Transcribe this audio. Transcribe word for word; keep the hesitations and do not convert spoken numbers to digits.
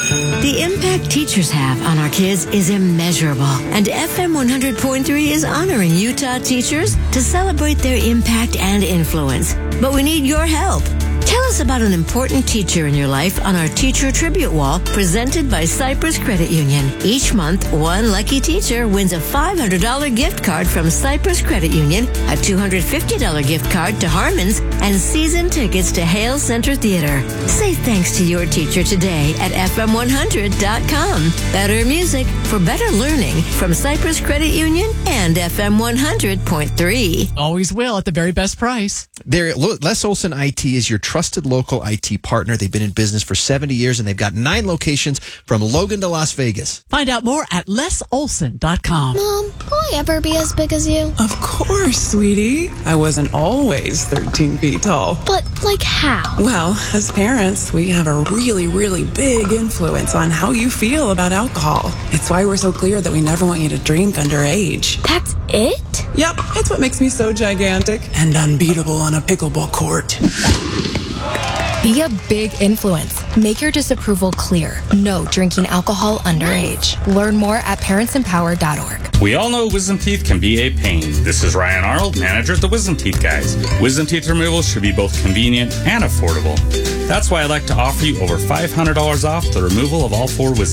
The impact teachers have on our kids is immeasurable, and F M one hundred point three is honoring Utah teachers to celebrate their impact and influence. But we need your help. Tell us about an important teacher in your life on our Teacher Tribute Wall presented by Cypress Credit Union. Each month, one lucky teacher wins a five hundred dollars gift card from Cypress Credit Union, a two hundred fifty dollars gift card to Harmon's, and season tickets to Hale Center Theater. Say thanks to your teacher today at F M one hundred dot com. Better music for better learning from Cypress Credit Union and F M one hundred point three. Always will at the very best price. They're, Les Olson I T is your trusted local I T partner. They've been in business for seventy years, and they've got nine locations from Logan to Las Vegas. Find out more at les olson dot com. Mom, will I ever be as big as you? Of course, sweetie. I wasn't always thirteen feet tall. But, like, how? Well, as parents, we have a really, really big influence on how you feel about alcohol. It's why we're so clear that we never want you to drink underage. That's it? Yep, it's what makes me so gigantic and unbeatable on a pickleball court. Be a big influence. Make your disapproval clear. No drinking alcohol underage. Learn more at parents empower dot org. We all know wisdom teeth can be a pain. This is Ryan Arnold, manager at the Wisdom Teeth Guys. Wisdom teeth removal should be both convenient and affordable. That's why I'd like to offer you over five hundred dollars off the removal of all four wisdom